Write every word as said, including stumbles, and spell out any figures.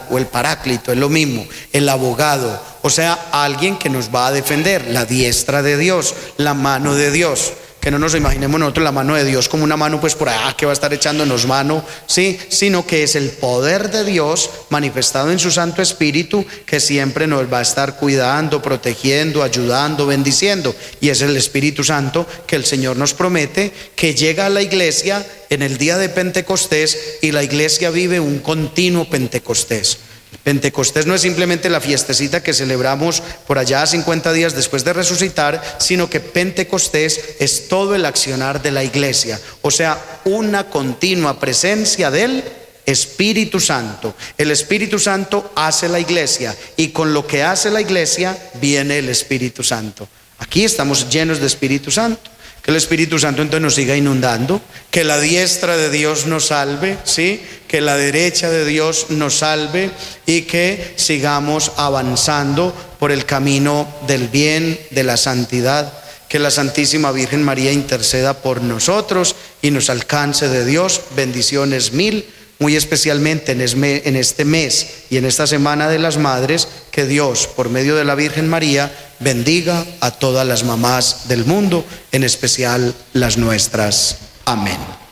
o el paráclito, es lo mismo, el abogado, o sea, alguien que nos va a defender, la diestra de Dios, la mano de Dios. Que no nos imaginemos nosotros la mano de Dios como una mano pues por allá que va a estar echándonos mano, ¿sí? Sino que es el poder de Dios manifestado en su Santo Espíritu que siempre nos va a estar cuidando, protegiendo, ayudando, bendiciendo. Y es el Espíritu Santo que el Señor nos promete que llega a la iglesia en el día de Pentecostés y la iglesia vive un continuo Pentecostés. Pentecostés no es simplemente la fiestecita que celebramos por allá cincuenta días después de resucitar, sino que Pentecostés es todo el accionar de la iglesia, o sea, una continua presencia del Espíritu Santo. El Espíritu Santo hace la iglesia y con lo que hace la iglesia viene el Espíritu Santo. Aquí estamos llenos de Espíritu Santo. Que el Espíritu Santo entonces nos siga inundando, que la diestra de Dios nos salve, ¿sí? Que la derecha de Dios nos salve y que sigamos avanzando por el camino del bien, de la santidad. Que la Santísima Virgen María interceda por nosotros y nos alcance de Dios bendiciones mil, muy especialmente en este mes y en esta Semana de las Madres, que Dios, por medio de la Virgen María, bendiga a todas las mamás del mundo, en especial las nuestras. Amén.